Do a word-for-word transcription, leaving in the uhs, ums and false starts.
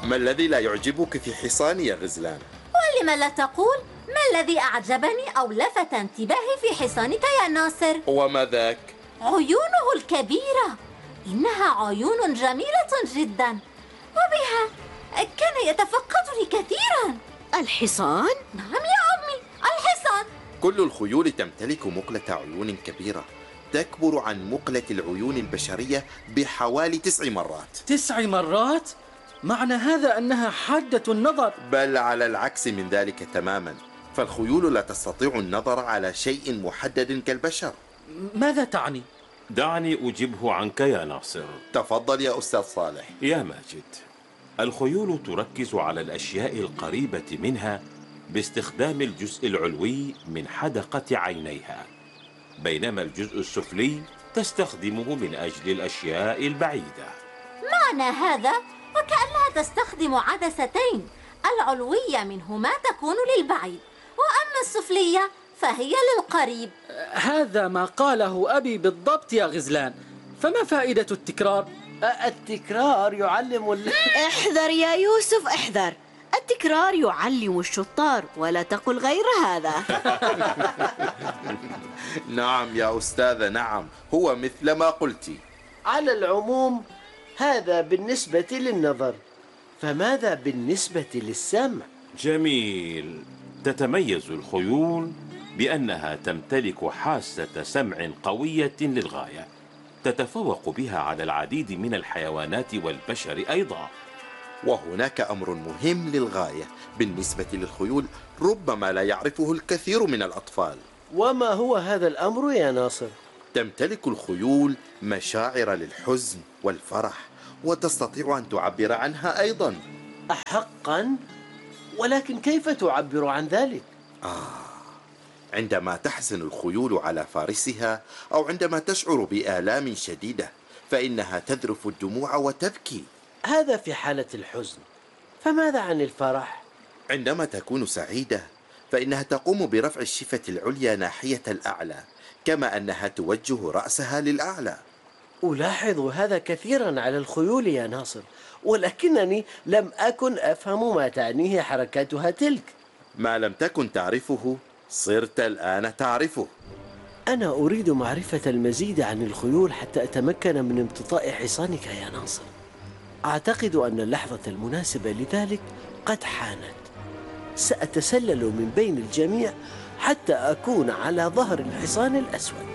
ما الذي لا يعجبك في حصاني يا غزلان؟ ولم لا تقول ما الذي أعجبني أو لفت انتباهي في حصانك يا ناصر؟ وما ذاك؟ عيونه الكبيرة، إنها عيون جميلة جدا، وبها كان يتفقدني كثيرا. الحصان؟ نعم يا أمي، الحصان. كل الخيول تمتلك مقلة عيون كبيرة تكبر عن مقلة العيون البشرية بحوالي تسع مرات. تسع مرات؟ معنى هذا أنها حادة النظر. بل على العكس من ذلك تماما، فالخيول لا تستطيع النظر على شيء محدد كالبشر. ماذا تعني؟ دعني أجبه عنك يا ناصر. تفضل يا أستاذ صالح. يا ماجد، الخيول تركز على الأشياء القريبة منها باستخدام الجزء العلوي من حدقة عينيها، بينما الجزء السفلي تستخدمه من أجل الأشياء البعيدة. معنى هذا وكأنها تستخدم عدستين، العلوية منهما تكون للبعيد، وأما السفلية فهي للقريب. هذا ما قاله أبي بالضبط يا غزلان، فما فائدة التكرار؟ التكرار يعلم ال... احذر يا يوسف، احذر، التكرار يعلم الشطار، ولا تقل غير هذا. نعم يا أستاذة، نعم، هو مثل ما قلت. على العموم هذا بالنسبة للنظر، فماذا بالنسبة للسمع؟ جميل. تتميز الخيول بأنها تمتلك حاسة سمع قوية للغاية، تتفوق بها على العديد من الحيوانات والبشر أيضا. وهناك أمر مهم للغاية بالنسبة للخيول ربما لا يعرفه الكثير من الأطفال. وما هو هذا الأمر يا ناصر؟ تمتلك الخيول مشاعر للحزن والفرح، وتستطيع أن تعبر عنها أيضا. أحقا؟ ولكن كيف تعبر عن ذلك؟ آه عندما تحزن الخيول على فارسها، أو عندما تشعر بآلام شديدة، فإنها تذرف الدموع وتبكي. هذا في حالة الحزن، فماذا عن الفرح؟ عندما تكون سعيدة فإنها تقوم برفع الشفة العليا ناحية الأعلى، كما أنها توجه رأسها للأعلى. ألاحظ هذا كثيرا على الخيول يا ناصر، ولكنني لم أكن أفهم ما تعنيه حركاتها تلك. ما لم تكن تعرفه صرت الآن تعرفه. أنا أريد معرفة المزيد عن الخيول حتى أتمكن من امتطاء حصانك يا ناصر. أعتقد أن اللحظة المناسبة لذلك قد حانت. سأتسلل من بين الجميع حتى أكون على ظهر الحصان الأسود.